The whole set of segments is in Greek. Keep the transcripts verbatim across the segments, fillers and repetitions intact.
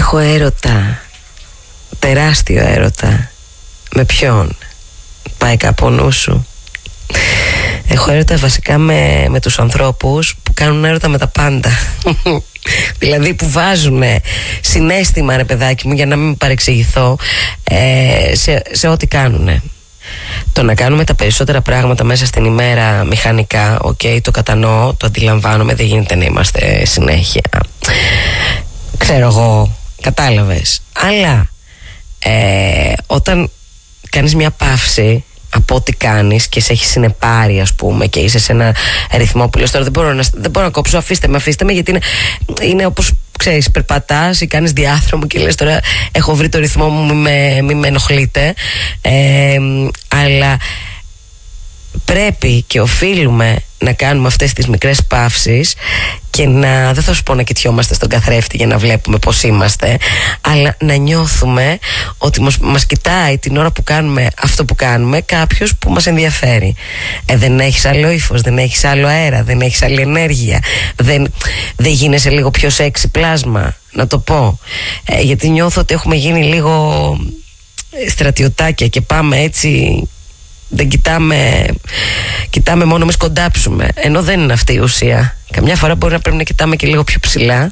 Έχω έρωτα, τεράστιο έρωτα. Με ποιον? Πάει κάπου ο νους σου? Έχω έρωτα βασικά με, με τους ανθρώπους που κάνουν έρωτα με τα πάντα. Δηλαδή που βάζουν συναίσθημα, ρε παιδάκι μου, για να μην παρεξηγηθώ, ε, σε, σε ό,τι κάνουνε. Το να κάνουμε τα περισσότερα πράγματα μέσα στην ημέρα μηχανικά, οκ, okay, το κατανοώ, το αντιλαμβάνομαι, δεν γίνεται να είμαστε συνέχεια, ξέρω εγώ, κατάλαβες. Αλλά ε, όταν κάνεις μια παύση από ό,τι κάνεις και σε έχει συνεπάρει, ας πούμε, και είσαι σε ένα ρυθμό που λες τώρα δεν μπορώ να, δεν μπορώ να κόψω, αφήστε με, αφήστε με, γιατί είναι, είναι όπως, ξέρεις, περπατάς ή κάνεις διάδρομο και λες τώρα έχω βρει το ρυθμό μου, μη με, μη με ενοχλείτε, ε, αλλά πρέπει και οφείλουμε να κάνουμε αυτές τις μικρές παύσεις και να, δεν θα σου πω να κοιτιόμαστε στον καθρέφτη για να βλέπουμε πώς είμαστε, αλλά να νιώθουμε ότι μας, μας κοιτάει την ώρα που κάνουμε αυτό που κάνουμε κάποιος που μας ενδιαφέρει. Ε, δεν έχεις άλλο ύφος, δεν έχεις άλλο αέρα, δεν έχεις άλλη ενέργεια, δεν, δεν γίνεσαι λίγο πιο σεξι πλάσμα, να το πω, ε, γιατί νιώθω ότι έχουμε γίνει λίγο στρατιωτάκια και πάμε έτσι. Δεν κοιτάμε, κοιτάμε μόνο μες κοντάψουμε, ενώ δεν είναι αυτή η ουσία. Καμιά φορά μπορεί να πρέπει να κοιτάμε και λίγο πιο ψηλά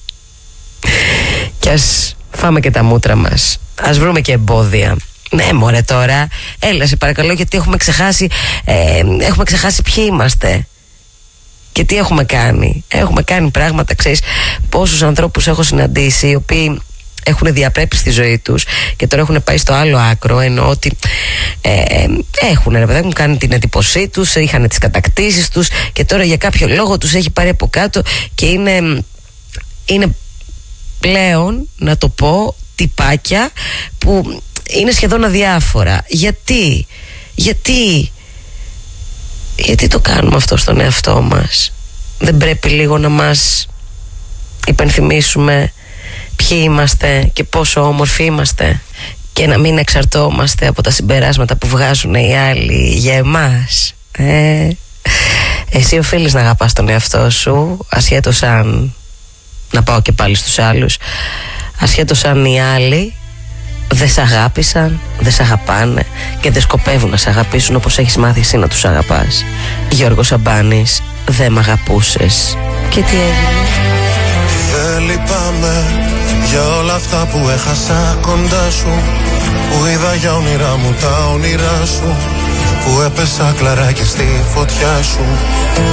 και ας φάμε και τα μούτρα μας, ας βρούμε και εμπόδια. Ναι μωρέ τώρα, έλα σε παρακαλώ, γιατί έχουμε ξεχάσει, ε, έχουμε ξεχάσει ποιοι είμαστε και τι έχουμε κάνει. Έχουμε κάνει πράγματα, ξέρεις πόσους ανθρώπους έχω συναντήσει οι οποίοι έχουν διαπρέπει στη ζωή τους και τώρα έχουν πάει στο άλλο άκρο, ενώ ότι ε, ε, έχουν, ρε παιδάκι μου, κάνει την εντύπωσή τους, είχαν τις κατακτήσεις τους και τώρα για κάποιο λόγο τους έχει πάρει από κάτω και είναι, είναι πλέον, να το πω, τυπάκια που είναι σχεδόν αδιάφορα. Γιατί, γιατί, γιατί το κάνουμε αυτό στον εαυτό μας? Δεν πρέπει λίγο να μας υπενθυμίσουμε ποιοι είμαστε και πόσο όμορφοι είμαστε και να μην εξαρτώμαστε από τα συμπεράσματα που βγάζουν οι άλλοι για εμάς? ε, Εσύ οφείλεις να αγαπάς τον εαυτό σου, ασχέτως αν, να πάω και πάλι στους άλλους, ασχέτως αν οι άλλοι δεν σ' αγάπησαν, δεν σ' αγαπάνε και δεν σκοπεύουν να σ' αγαπήσουν όπως έχεις μάθει εσύ να τους αγαπάς. Γιώργος Σαμπάνης, δεν μ' αγαπούσες. Και τι έγινε? Δεν λυπάμαι για όλα αυτά που έχασα κοντά σου, που είδα για όνειρά μου τα όνειρά σου, που έπεσα κλαρά και στη φωτιά σου.